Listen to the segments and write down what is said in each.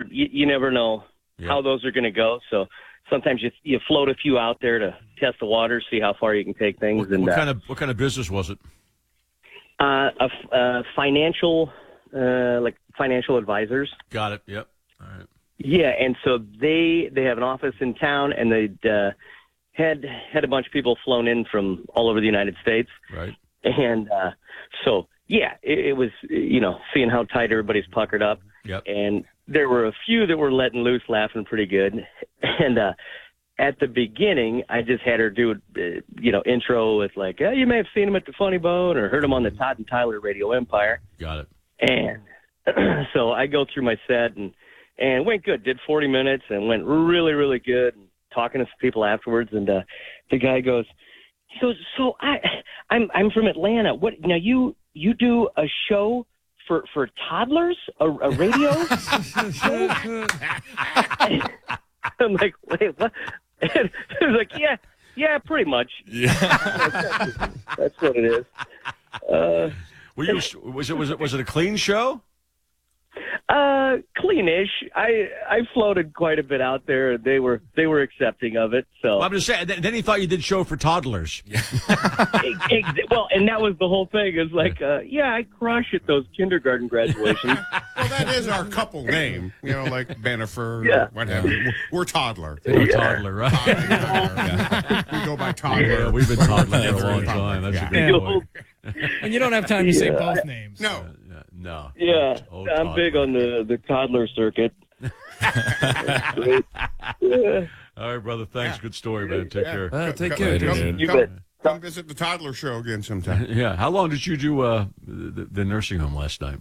you never know how those are going to go. So sometimes you float a few out there to test the water, see how far you can take things. What kind of business was it? Financial, like financial advisors. Got it. Yep. All right. Yeah, and so they have an office in town, and they had a bunch of people flown in from all over the United States. Right. And so, yeah, it was, seeing how tight everybody's puckered up. Yep. And there were a few that were letting loose, laughing pretty good. And at the beginning, I just had her do, intro with like, you may have seen him at the Funny Bone or heard him on the Todd and Tyler Radio Empire. Got it. And so I go through my set and went good. Did 40 minutes and went really, really good. And talking to some people afterwards, and the guy goes, so I'm from Atlanta. What now? You do a show for toddlers, a radio? I'm like, wait, what? And he was like, yeah, pretty much. Yeah, that's what it is. Was it a clean show? Cleanish. I floated quite a bit out there. They were accepting of it. So well, I'm just saying. Then he thought you did show for toddlers. Well, and that was the whole thing. Is like, I crush at those kindergarten graduations. Well, that is our couple name. Like Bennifer. What have you. We're toddler. Toddler, right? We go by toddler. Yeah, we've been toddler for a long time. That's a good point. And you don't have time to say both names. No. No. Yeah, I'm big on the toddler circuit. All right, brother. Thanks. Good story, man. Take care. Take care. Come visit the toddler show again sometime. Yeah. How long did you do the nursing home last night?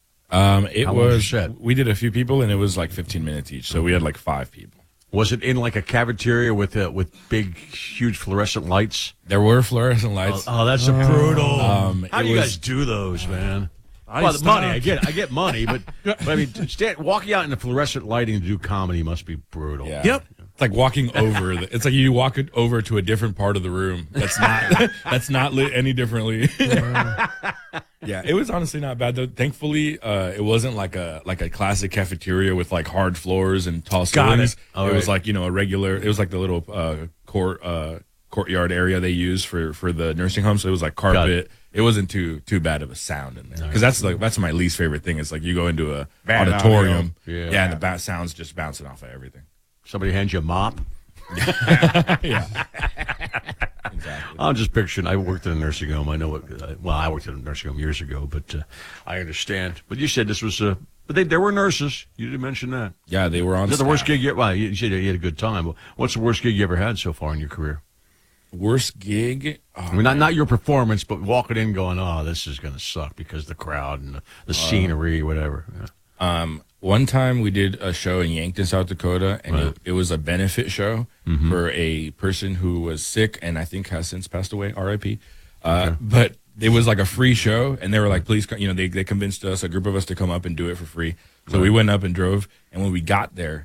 Yeah. We did a few people, and it was like 15 minutes each. So we had like 5 people. Was it in like a cafeteria with big, huge fluorescent lights? There were fluorescent lights. Oh, that's a brutal. How do you guys do those, man? Well, the money, I get money, but I mean, walking out in the fluorescent lighting to do comedy must be brutal. Yeah. Yep. It's like walking over. It's like you walk over to a different part of the room. That's not lit any differently. Yeah, it was honestly not bad though. Thankfully, it wasn't like a classic cafeteria with like hard floors and tall ceilings. It was like a regular. It was like the little courtyard area they use for the nursing home. So it was like carpet. It wasn't too bad of a sound in there, because that's my least favorite thing. Is like you go into a auditorium, and the sound's just bouncing off of everything. Somebody hands you a mop. Yeah, exactly. I'm just picturing. I worked in a nursing home. I know what. I worked in a nursing home years ago, but I understand. But you said this was but there were nurses. You didn't mention that. Yeah, they were on. Is that the worst gig you? Well, you said you had a good time. What's the worst gig you ever had so far in your career? Worst gig? I mean, not your performance, but walking in going, this is going to suck because the crowd and the scenery, whatever. Yeah. One time we did a show in Yankton, South Dakota, and it was a benefit show for a person who was sick and I think has since passed away, R.I.P. But it was like a free show, and they were like, please, they convinced us, a group of us, to come up and do it for free. So we went up and drove, and when we got there,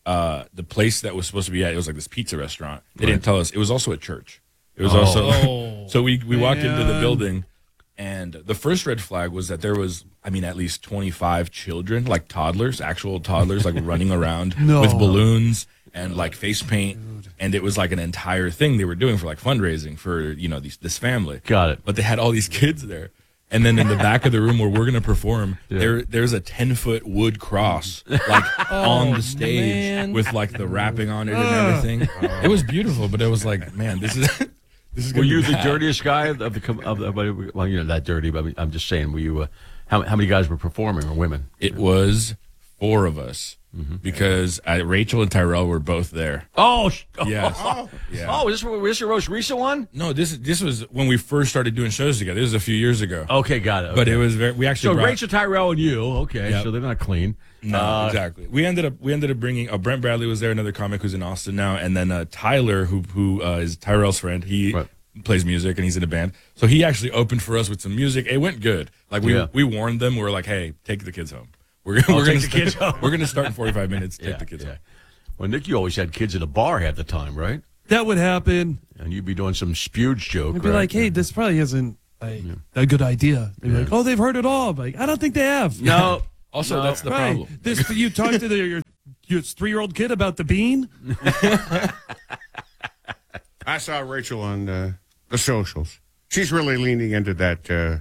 the place that was supposed to be at, it was like this pizza restaurant. They didn't tell us. It was also a church. It was also so we walked into the building, and the first red flag was that there was, at least 25 children, like toddlers, actual toddlers, like running around with balloons and like face paint, and it was like an entire thing they were doing for like fundraising for this family. Got it. But they had all these kids there. And then in the back of the room where we're going to perform, there's a 10-foot wood cross like on the stage with like the wrapping on it and everything. It was beautiful, but it was like, man, this is. Were you the dirtiest guy of the? Well, you're not that dirty, but I'm just saying. Were you? How many guys were performing, or women? It was 4 of us. Because Rachel and Tyrell were both there. Oh, yes. Yeah. Oh, was this your most recent one? No, this was when we first started doing shows together. This was a few years ago. Okay, got it. Okay. But it was we actually Rachel, Tyrell, and you. Okay, so they're not clean. No, exactly. We ended up bringing Brent Bradley was there, another comic who's in Austin now, and then Tyler, who is Tyrell's friend. He plays music and he's in a band. So he actually opened for us with some music. It went good. Like we warned them. We were like, hey, take the kids home. We're going to start in 45 minutes. Take the kids home. Well, Nick, you always had kids in a bar half the time, right? That would happen. And you'd be doing some spooge joke. I'd be like, hey, this probably isn't a good idea. They'd be like, they've heard it all. I'm like, I don't think they have. No. Also, that's the problem. You talked to your 3-year-old kid about the bean? I saw Rachel on the socials. She's really leaning into that the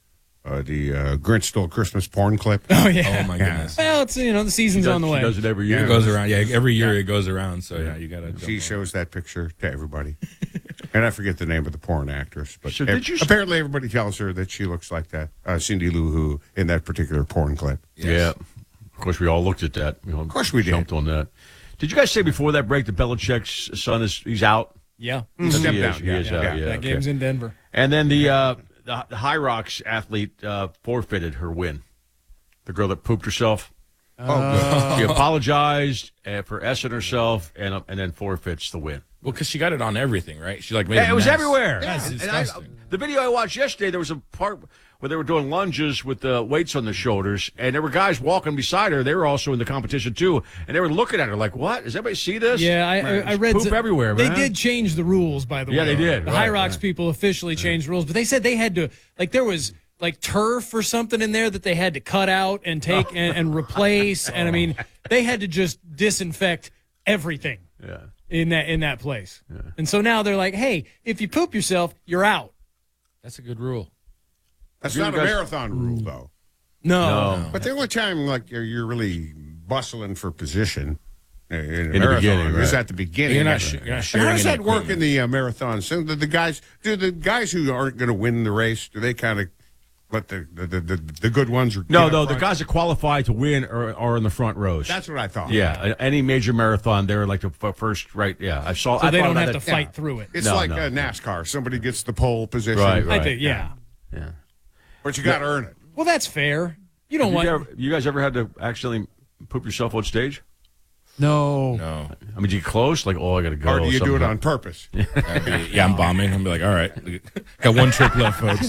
Grinch Stole Christmas porn clip. Oh, yeah. Oh, my goodness. Well, it's, the season's on the way. She does it every year. It goes around. Yeah, every year it goes around. So, you got to. She shows that picture to everybody. And I forget the name of the porn actress. But So apparently everybody tells her that she looks like that Cindy Lou Who in that particular porn clip. Yes. Yeah. Of course, we all looked at that. Of course we jumped on that. Did you guys say before that break that Belichick's son he's out? Yeah. He stepped He down. is out. Yeah, that game's in Denver. And then the High Rocks athlete forfeited her win. The girl that pooped herself. Oh, She apologized for S-ing herself and then forfeits the win. Well, because she got it on everything, right? She made Yeah, it was mess. everywhere. That's And disgusting. the video I watched yesterday, there was a part where they were doing lunges with the weights on their shoulders, and there were guys walking beside her. They were also in the competition too, and they were looking at her like, "What? Does everybody see this?" Yeah, I read poop everywhere. Man. They did change the rules, by the way. Yeah, they did. The Right, High Rocks people officially changed rules, but they said they had to, there was turf or something in there that they had to cut out and take and replace, and I mean, they had to just disinfect everything. Yeah. In that place. Yeah. And so now they're like, hey, if you poop yourself, you're out. That's a good rule. That's not a marathon rule, though. No. But the only time you're really bustling for position in the marathon beginning, is right. at the beginning. You're not sharing. How does that work equipment. in the marathon? So do the guys who aren't going to win the race, do they kind of let the good ones? No, the guys that qualify to win are in the front rows. That's what I thought. Yeah, any major marathon, they're like the first, right? Yeah, I saw. So I they thought don't about have to that. fight through it. It's like NASCAR. Somebody gets the pole position. Right. I think, yeah. But you got to earn it. Well, that's fair. You don't want. You guys ever had to accidentally poop yourself on stage? No. No. I mean, do you close? Like, I got to go. Or do you do it something on purpose? I'm bombing. I'm be like, all right, got one trick left, folks.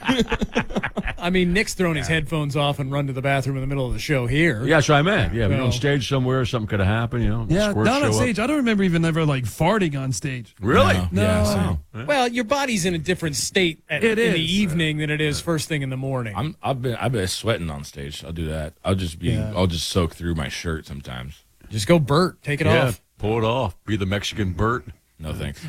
I mean, Nick's thrown his headphones off and run to the bathroom in the middle of the show here. Yeah, so I meant. Yeah, No. we're on stage somewhere, something could have happened, Yeah, squirts not on show stage. up. I don't remember even ever farting on stage. Really? No. No. Yeah, so. Well, your body's in a different state in the evening than it is first thing in the morning. I've been sweating on stage. I'll do that. I'll just soak through my shirt sometimes. Just go Bert. Take it off. Pull it off. Be the Mexican Bert. No thanks.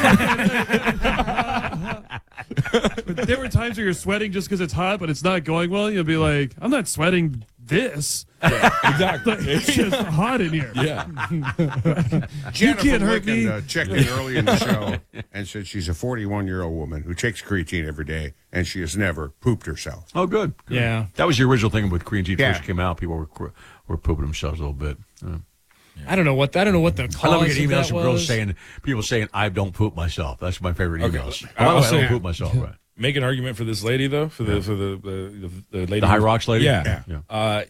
There were times where you're sweating just because it's hot, but it's not going well. You'll be like, I'm not sweating this. Yeah, exactly. It's just hot in here. Yeah. Jennifer can't hurt Lincoln, me. checked in early in the show and said she's a 41-year-old woman who takes creatine every day, and she has never pooped herself. Oh, good. Yeah. That was the original thing with Queen G first Yeah. came out. People were pooping themselves a little bit. I don't know what the I love cause getting of emails that from was. girls people saying, I don't poop myself. That's my favorite emails. I'll I say- don't poop myself, right. Make an argument for this lady though, for the lady, The High Rocks lady? Yeah. Yeah.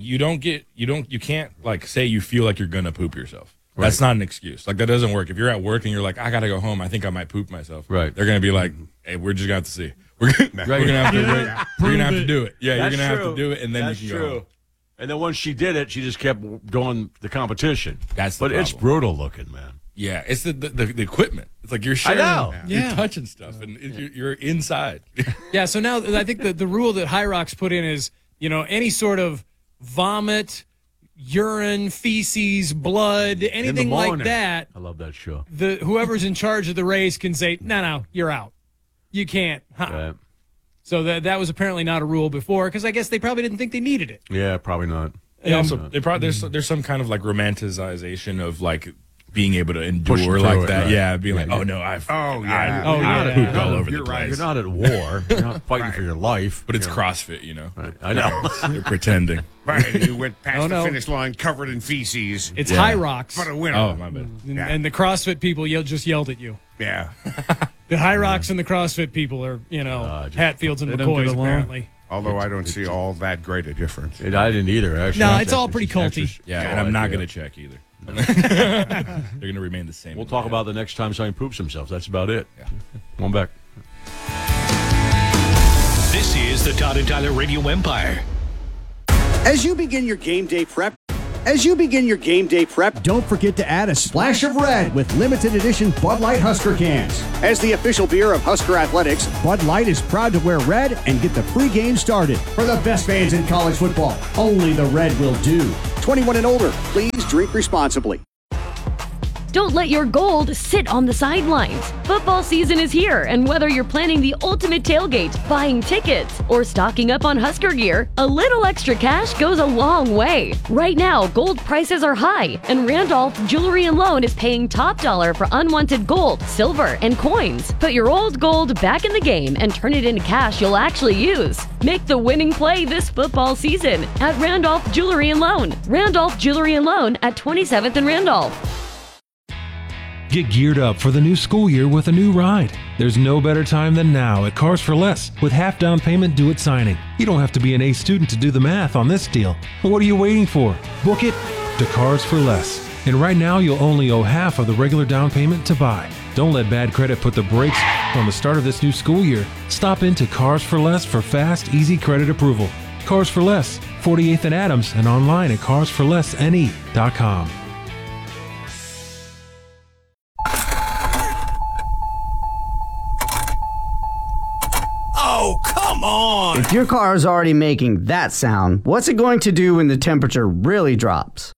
You can't say you feel like you're gonna poop yourself. Right. That's not an excuse. That doesn't work. If you're at work and you're like, I gotta go home, I think I might poop myself. Right. They're gonna be like, hey, we're just gonna have to see. We're gonna have to. You're gonna have to do it. Yeah, That's you're gonna true. have to do it, and then That's you can go true. home. And then once she did it, she just kept doing the competition. That's the But it's problem. brutal looking, man. Yeah, it's the equipment. It's like you're sharing. know. You're Yeah. touching stuff, and you're inside. Yeah, so now I think the rule that High Rocks put in is, any sort of vomit, urine, feces, blood, anything like morning. that, I love that show. whoever's in charge of the race can say, no, you're out. You can't. Right. So that was apparently not a rule before, because I guess they probably didn't think they needed it. Yeah, probably not. There's some kind of romanticization of being able to endure Pushing like through it, that. right. Yeah, being like, oh no, I've yeah. pooped all over You're the right. place. You're not at war. You're not fighting for your life. But it's CrossFit, Right. I know. They're pretending. Right, you went past Oh, the no. finish line covered in feces. It's High Rocks. But a winner. Oh, my bad. And the CrossFit people just yelled at you. Yeah. The High Rocks and the CrossFit people are, Hatfields and they don't get McCoys, along. apparently. Although I don't see all that great a difference. I didn't either, actually. No, it's all pretty culty. Yeah, and I'm not going to check either. They're going to remain the same. We'll talk about the next time somebody poops themselves. That's about it. Yeah. Come on back. This is the Todd and Tyler Radio Empire. As you begin your game day prep, As you begin your game day prep, don't forget to add a splash of red with limited edition Bud Light Husker cans. As the official beer of Husker Athletics, Bud Light is proud to wear red and get the free game started. For the best fans in college football, only the red will do. 21 and older, please drink responsibly. Don't let your gold sit on the sidelines. Football season is here, and whether you're planning the ultimate tailgate, buying tickets, or stocking up on Husker gear, a little extra cash goes a long way. Right now, gold prices are high, and Randolph Jewelry and Loan is paying top dollar for unwanted gold, silver, and coins. Put your old gold back in the game and turn it into cash you'll actually use. Make the winning play this football season at Randolph Jewelry and Loan. Randolph Jewelry and Loan at 27th and Randolph. Get geared up for the new school year with a new ride. There's no better time than now at Cars for Less with half down payment due at signing. You don't have to be an A student to do the math on this deal. What are you waiting for? Book it to Cars for Less. And right now you'll only owe half of the regular down payment to buy. Don't let bad credit put the brakes on the start of this new school year. Stop into Cars for Less for fast, easy credit approval. Cars for Less, 48th and Adams, and online at carsforlessne.com. Oh, come on! If your car is already making that sound, what's it going to do when the temperature really drops?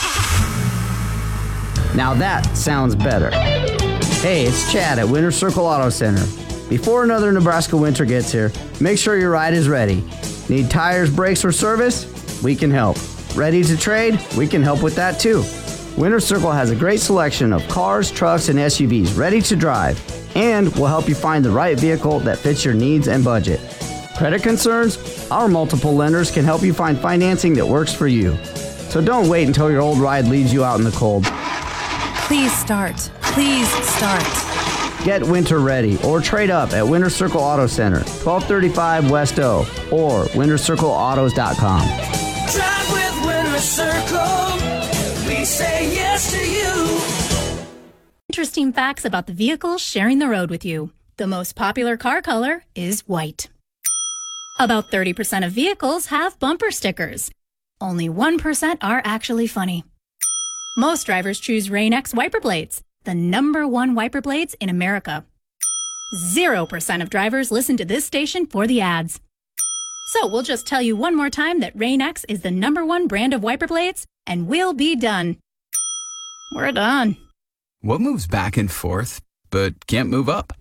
Now that sounds better. Hey, it's Chad at Winter Circle Auto Center. Before another Nebraska winter gets here, make sure your ride is ready. Need tires, brakes, or service? We can help. Ready to trade? We can help with that too. Winter Circle has a great selection of cars, trucks, and SUVs ready to drive, and will help you find the right vehicle that fits your needs and budget. Credit concerns? Our multiple lenders can help you find financing that works for you. So don't wait until your old ride leaves you out in the cold. Please start. Please start. Get winter ready or trade up at Winter Circle Auto Center, 1235 West O, or wintercircleautos.com. Drive with Winter Circle. We say yes to you. Interesting facts about the vehicles sharing the road with you. The most popular car color is white. About 30% of vehicles have bumper stickers. Only 1% are actually funny. Most drivers choose Rain-X wiper blades, the #1 wiper blades in America. 0% of drivers listen to this station for the ads. So we'll just tell you one more time that Rain-X is the #1 brand of wiper blades, and we'll be done. We're done. What moves back and forth, but can't move up?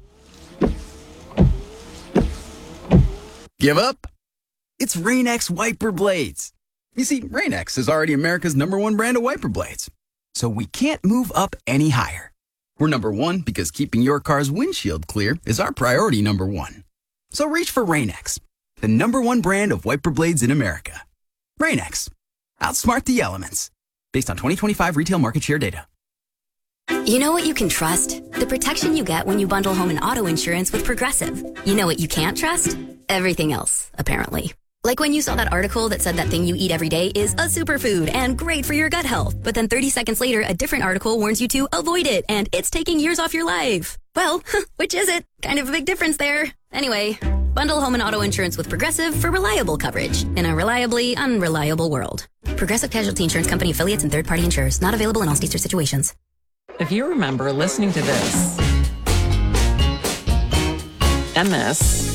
Give up? It's Rain-X wiper blades. You see, Rain-X is already America's #1 brand of wiper blades. So we can't move up any higher. We're #1 because keeping your car's windshield clear is our priority #1. So reach for Rain-X, the #1 brand of wiper blades in America. Rain-X, outsmart the elements. Based on 2025 retail market share data. You know what you can trust? The protection you get when you bundle home and auto insurance with Progressive. You know what you can't trust? Everything else, apparently. Like when you saw that article that said that thing you eat every day is a superfood and great for your gut health, but then 30 seconds later, a different article warns you to avoid it and it's taking years off your life. Well, which is it? Kind of a big difference there. Anyway, bundle home and auto insurance with Progressive for reliable coverage in a reliably unreliable world. Progressive Casualty Insurance Company affiliates and third-party insurers. Not available in all states or situations. If you remember listening to this, and this,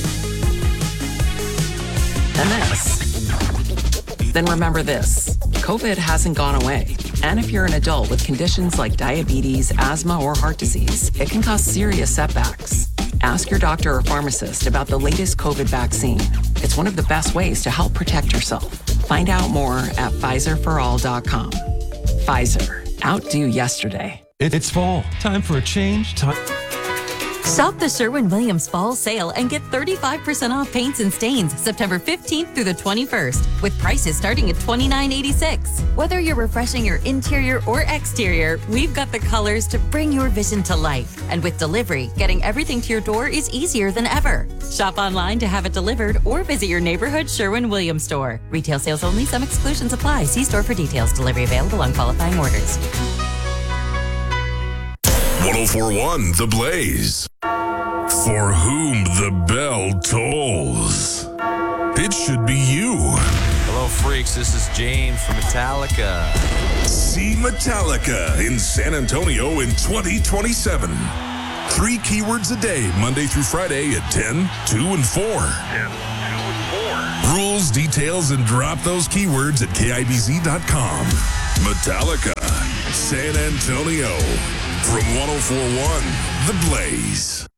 and this, then remember this. COVID hasn't gone away. And if you're an adult with conditions like diabetes, asthma, or heart disease, it can cause serious setbacks. Ask your doctor or pharmacist about the latest COVID vaccine. It's one of the best ways to help protect yourself. Find out more at PfizerForAll.com. Pfizer. Outdo yesterday. It's fall. Time for a change. Shop the Sherwin-Williams Fall Sale and get 35% off paints and stains September 15th through the 21st, with prices starting at $29.86. Whether you're refreshing your interior or exterior, we've got the colors to bring your vision to life. And with delivery, getting everything to your door is easier than ever. Shop online to have it delivered or visit your neighborhood Sherwin-Williams store. Retail sales only. Some exclusions apply. See store for details. Delivery available on qualifying orders. 104.1 The Blaze. For whom the bell tolls, it should be you. Hello, freaks. This is James from Metallica. See Metallica in San Antonio in 2027. 3 keywords a day, Monday through Friday at 10, 2, and 4. 10, 2, and 4. Rules, details, and drop those keywords at KIBZ.com. Metallica, San Antonio. From 104.1, The Blaze.